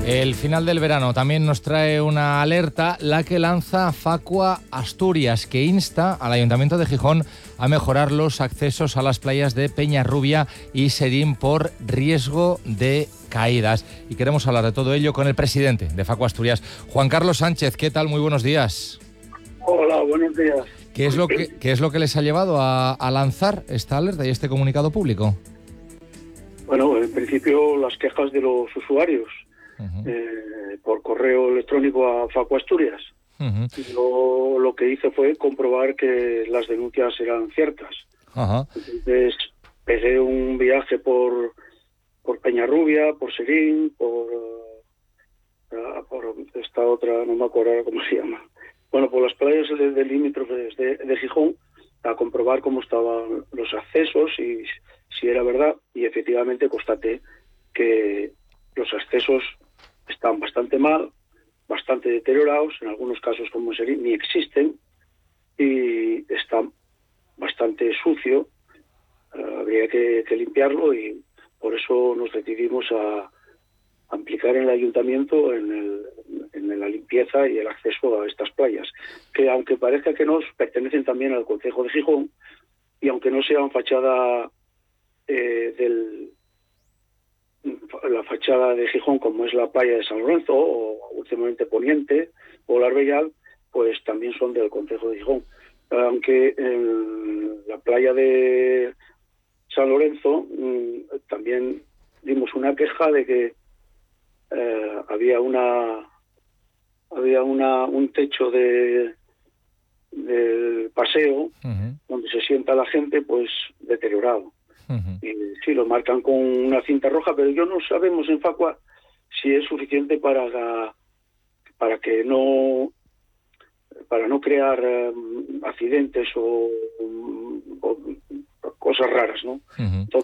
El final del verano también nos trae una alerta, la que lanza Facua Asturias, que insta al Ayuntamiento de Gijón a mejorar los accesos a las playas de Peñarrubia y Serín por riesgo de caídas. Y queremos hablar de todo ello con el presidente de Facua Asturias, Juan Carlos Sánchez. ¿Qué tal? Muy buenos días. Hola, buenos días. ¿Qué es lo que les ha llevado a lanzar esta alerta y este comunicado público? Bueno, en principio las quejas de los usuarios por correo electrónico a Facua Asturias. Yo lo que hice fue comprobar que las denuncias eran ciertas. Entonces pegué un viaje por Peñarrubia, por Serín, por esta otra, no me acuerdo ahora cómo se llama. Bueno, por las playas de limítrofes de Gijón, a comprobar cómo estaban los accesos y si era verdad, y efectivamente constaté que los accesos están bastante mal, bastante deteriorados, en algunos casos como Serín ni existen, y está bastante sucio. Habría que limpiarlo, y por eso nos decidimos a implicar en el ayuntamiento en la limpieza y el acceso a estas playas, que aunque parezca que nos pertenecen también al concejo de Gijón, y aunque no sean fachada la fachada de Gijón, como es la playa de San Lorenzo o últimamente Poniente o la Arbellal, pues también son del concejo de Gijón. Aunque en la playa de San Lorenzo también dimos una queja de que había un techo del paseo donde se sienta la gente, pues deteriorado. Y sí, lo marcan con una cinta roja, pero no sabemos en Facua si es suficiente para no crear accidentes o cosas raras, ¿no? Entonces